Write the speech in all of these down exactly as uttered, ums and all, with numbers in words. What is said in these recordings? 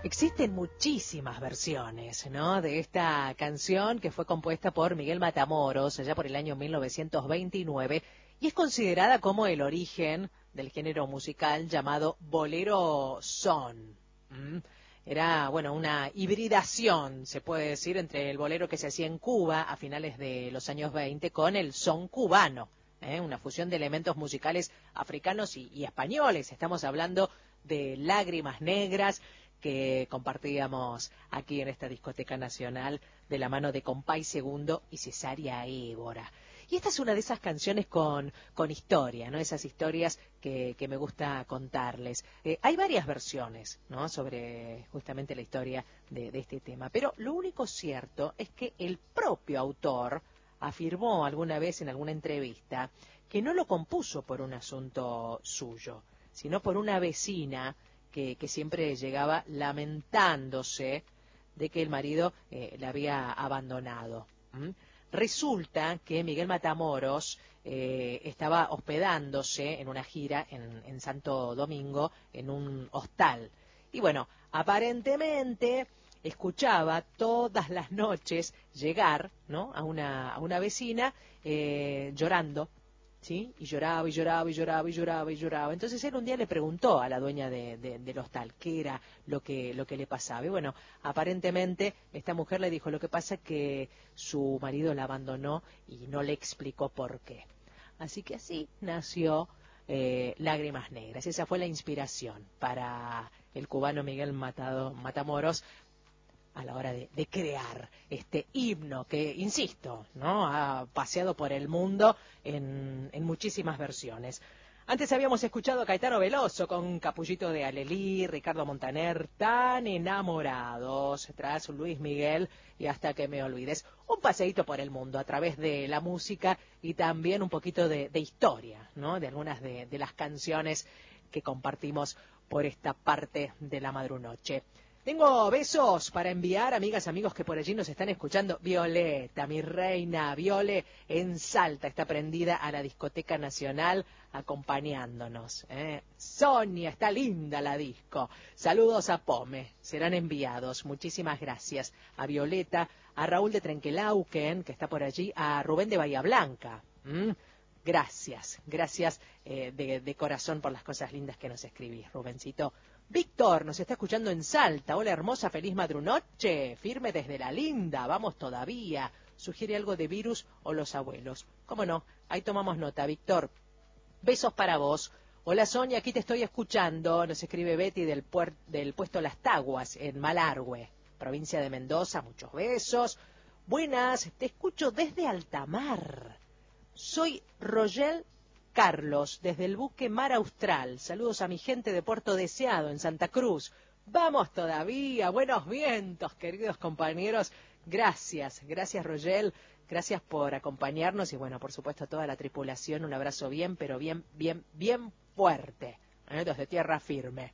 Existen muchísimas versiones, ¿no?, de esta canción que fue compuesta por Miguel Matamoros allá por el año mil novecientos veintinueve y es considerada como el origen del género musical llamado bolero son. ¿Mm? Era, bueno, una hibridación, se puede decir, entre el bolero que se hacía en Cuba a finales de los años veinte con el son cubano, ¿eh? Una fusión de elementos musicales africanos y, y españoles. Estamos hablando de Lágrimas Negras, que compartíamos aquí en esta discoteca nacional de la mano de Compay Segundo y Cesaria Évora. Y esta es una de esas canciones con, con historia, ¿no? Esas historias que, que me gusta contarles. Eh, hay varias versiones, ¿no?, sobre justamente la historia de, de este tema, pero lo único cierto es que el propio autor afirmó alguna vez en alguna entrevista que no lo compuso por un asunto suyo, sino por una vecina Que, que siempre llegaba lamentándose de que el marido eh, la había abandonado. ¿Mm? Resulta que Miguel Matamoros eh, estaba hospedándose en una gira en, en Santo Domingo, en un hostal. Y bueno, aparentemente escuchaba todas las noches llegar, ¿no?, a una, a una vecina eh, llorando, ¿sí? Y lloraba, y lloraba, y lloraba, y lloraba, y lloraba. Entonces él un día le preguntó a la dueña de, de, del hostal qué era lo que, lo que le pasaba. Y bueno, aparentemente esta mujer le dijo, lo que pasa es que su marido la abandonó y no le explicó por qué. Así que así nació eh, Lágrimas Negras. Esa fue la inspiración para el cubano Miguel Matado, Matamoros a la hora de, de crear este himno que, insisto, ¿no?, ha paseado por el mundo en, en muchísimas versiones. Antes habíamos escuchado a Caetano Veloso con Capullito de Alelí, Ricardo Montaner, Tan Enamorados, tras Luis Miguel y Hasta que me olvides. Un paseíto por el mundo a través de la música y también un poquito de, de historia, ¿no?, de algunas de, de las canciones que compartimos por esta parte de la madrunoche. Tengo besos para enviar, amigas, amigos que por allí nos están escuchando. Violeta, mi reina, Viole, en Salta, está prendida a la discoteca nacional acompañándonos. ¿eh? Sonia, está linda la disco. Saludos a Pome, serán enviados. Muchísimas gracias a Violeta, a Raúl de Trenquelauquen, que está por allí, a Rubén de Bahía Blanca. ¿Mm? Gracias, gracias eh, de, de corazón por las cosas lindas que nos escribís, Rubencito. Víctor, nos está escuchando en Salta. Hola, hermosa, feliz madrunoche. Firme desde la linda, vamos todavía. Sugiere algo de Virus o Los Abuelos. ¿Cómo no? Ahí tomamos nota, Víctor. Besos para vos. Hola, Sonia, aquí te estoy escuchando. Nos escribe Betty del, puer del puesto Las Taguas, en Malargüe, provincia de Mendoza. Muchos besos. Buenas, te escucho desde Altamar. Soy Rogel Carlos, desde el buque Mar Austral. Saludos a mi gente de Puerto Deseado, en Santa Cruz. Vamos todavía, buenos vientos, queridos compañeros. Gracias, gracias Rogel, gracias por acompañarnos y bueno, por supuesto a toda la tripulación, un abrazo bien, pero bien, bien, bien fuerte, ¿eh? Desde tierra firme.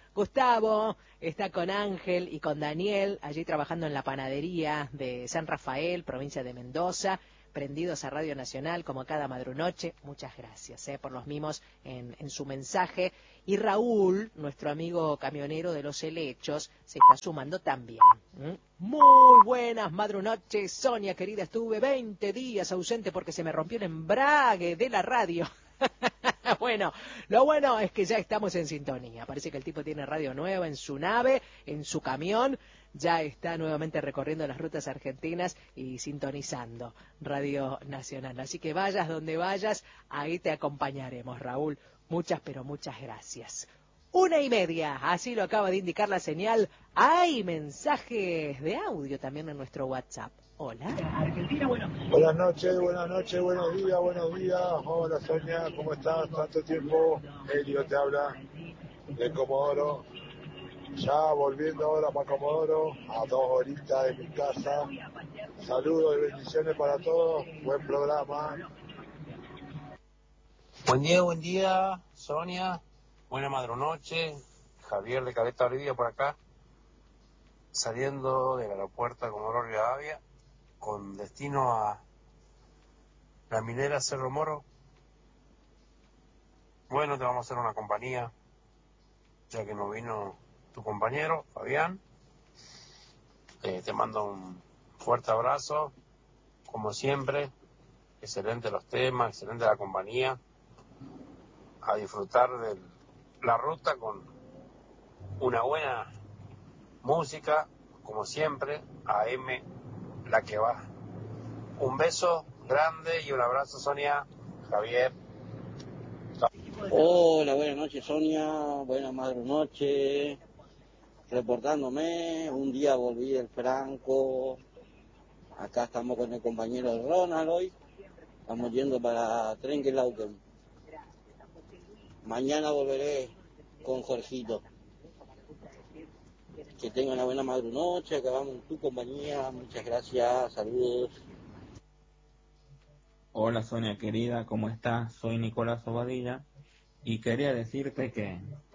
Gustavo está con Ángel y con Daniel, allí trabajando en la panadería de San Rafael, provincia de Mendoza, prendidos a Radio Nacional como cada madrunoche. Muchas gracias eh, por los mimos en, en su mensaje. Y Raúl, nuestro amigo camionero de los helechos, se está sumando también. ¿Mm? Muy buenas madrunoches, Sonia querida, estuve veinte días ausente porque se me rompió el embrague de la radio. Bueno, lo bueno es que ya estamos en sintonía. Parece que el tipo tiene radio nueva en su nave, en su camión. Ya está nuevamente recorriendo las rutas argentinas y sintonizando Radio Nacional. Así que vayas donde vayas, ahí te acompañaremos, Raúl. Muchas, pero muchas gracias. Una y media, así lo acaba de indicar la señal. Hay mensajes de audio también en nuestro WhatsApp. Hola. Argentina, bueno. Buenas noches, buenas noches, buenos días, buenos días. Hola Sonia, ¿cómo estás? Tanto tiempo. Elio te habla de Comodoro. Ya volviendo ahora para Comodoro, a dos horitas de mi casa. Saludos y bendiciones para todos. Buen programa. Buen día, buen día, Sonia. Buena madrunoche. Javier de Caleta Olivia por acá. Saliendo del aeropuerto de Comodoro Rivadavia con destino a la minera Cerro Moro. Bueno, te vamos a hacer una compañía, ya que no vino tu compañero, Fabián. Eh, te mando un fuerte abrazo, como siempre. Excelente los temas, excelente la compañía. A disfrutar de la ruta con una buena música, como siempre, A M, la que va. Un beso grande y un abrazo, Sonia, Javier. Hola, buenas noches, Sonia. Buenas madre noche. Reportándome, un día volví del Franco. Acá estamos con el compañero Ronald hoy. Estamos yendo para Trenquelauquen. Mañana volveré con Jorgito. Que tengan una buena madre noche, acabamos en tu compañía. Muchas gracias, saludos. Hola Sonia querida, ¿cómo estás? Soy Nicolás Obadilla y quería decirte que